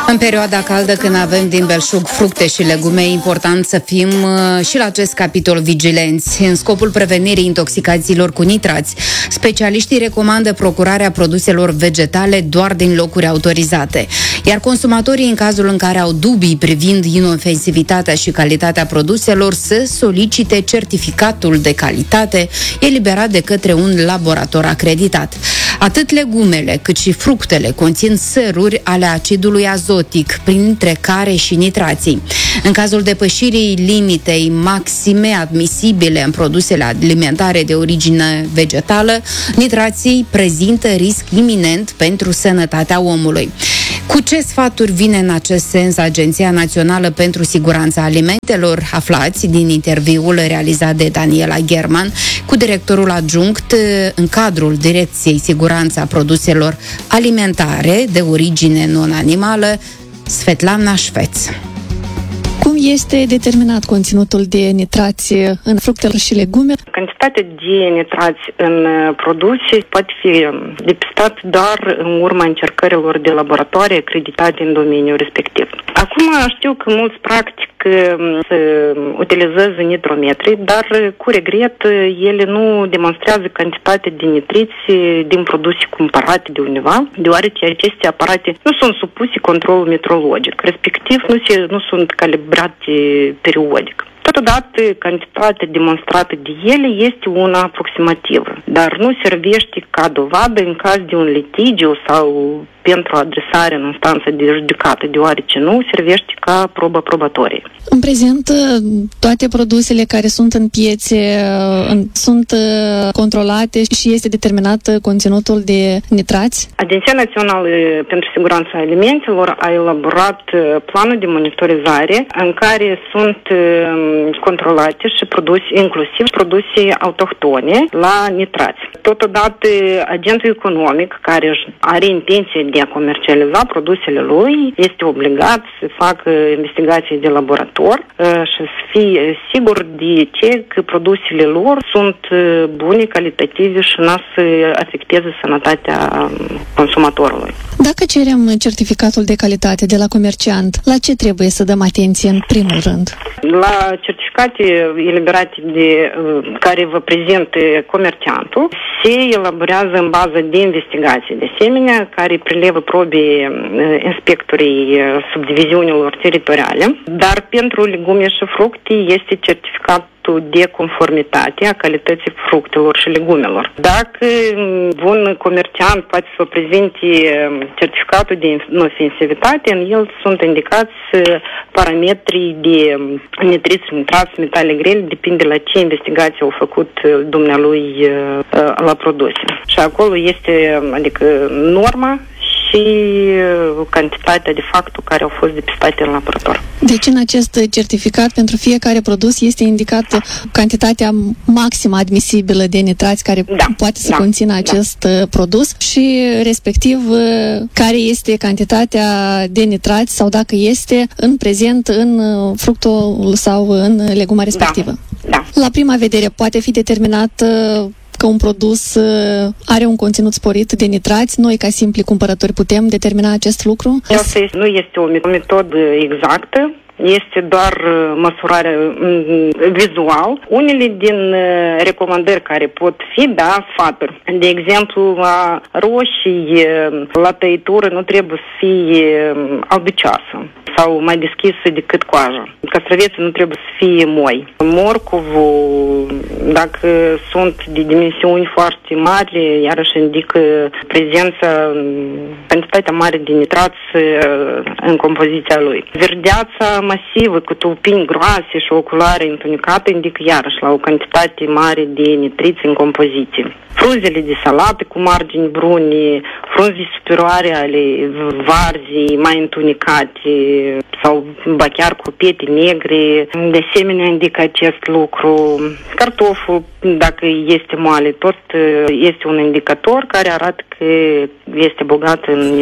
În perioada caldă, când avem din belșug fructe și legume, e important să fim și la acest capitol vigilenți. În scopul prevenirii intoxicațiilor cu nitrați, specialiștii recomandă procurarea produselor vegetale doar din locuri autorizate. Iar consumatorii, în cazul în care au dubii privind inofensivitatea și calitatea produselor, să solicite certificatul de calitate eliberat de către un laborator acreditat. Atât legumele cât și fructele conțin săruri ale acidului azotic, printre care și nitrații. În cazul depășirii limitei maxime admisibile în produsele alimentare de origine vegetală, nitrații prezintă risc iminent pentru sănătatea omului. Cu ce sfaturi vine în acest sens Agenția Națională pentru Siguranța Alimentelor? Aflați din interviul realizat de Daniela German cu directorul adjunct în cadrul Direcției Siguranța Produselor Alimentare de origine non-animală, Svetlana Șveț. Cum este determinat conținutul de nitrați în fructele și legume? Cantitatea de nitrați în produse poate fi depistat doar în urma încercărilor de laboratoare acreditate în domeniul respectiv. Acum știu că mulți practic să utilizează nitrometri, dar cu regret ele nu demonstrează cantitatea de nitriți din produse cumpărate de undeva, deoarece aceste aparate nu sunt supuse controlului metrologic, respectiv nu sunt calibrate periodic. Totodată, cantitatea demonstrată de ele este una aproximativă, dar nu servește ca dovadă în caz de un litigiu sau pentru adresare în instanță de judecată, deoarece nu servește ca probă probatorie. În prezent, toate produsele care sunt în piețe sunt controlate și este determinat conținutul de nitrați? Agenția Națională pentru Siguranța Alimentelor a elaborat planul de monitorizare în care sunt controlate și inclusiv produse autohtone la nitrați. Totodată, agentul economic care are intenție de a comercializa produsele lui este obligat să facă investigații de laborator și să fie sigur de ce că produsele lor sunt bune, calitative și nu să afecteze sănătatea consumatorului. Dacă cerem certificatul de calitate de la comerciant, la ce trebuie să dăm atenție în primul rând? La certificate eliberate care vă prezintă comerciantul, se elaborează în bază de investigație, de asemenea, care prelevă probe inspectorii subdiviziunilor teritoriale, dar pentru legume și fructe este certificat de conformitate a calității fructelor și legumelor. Dacă un comerciant poate să prezinte certificatul de inofensivitate, în el sunt indicați parametrii de nitriți, nitrați, metale grele, depinde la ce investigație au făcut dumnealui la produse. Și acolo este, norma și cantitatea de facto care au fost depistate în laborator. Deci în acest certificat pentru fiecare produs este indicat cantitatea maximă admisibilă de nitrați care poate să conțină acest produs și respectiv care este cantitatea de nitrați sau dacă este în prezent în fructul sau în leguma respectivă. Da. La prima vedere poate fi determinat că un produs are un conținut sporit de nitrați, noi ca simpli cumpărători putem determina acest lucru? Nu este o metodă exactă, este doar măsurare vizual. Unele din recomandări care pot fi, sfaturi. De exemplu, la roșii, la tăitură nu trebuie să fie albicioasă sau mai deschisă decât coaja. Castraveții nu trebuie să fie moi. Morcovul, dacă sunt de dimensiuni foarte mari, iarăși indică prezența, cantitatea mare de nitrați în compoziția lui. Verdeața masivă, cu tulpini groase și o culoare întunecată, indică iarăși la o cantitate mare de nitriți în compoziție. Frunzele de salată cu margini brune, frunze superioare ale varzii mai întunecate sau ba chiar cu pete negre, de asemenea indică acest lucru. Cartoful, dacă este moale, tot este un indicator care arată că este bogat în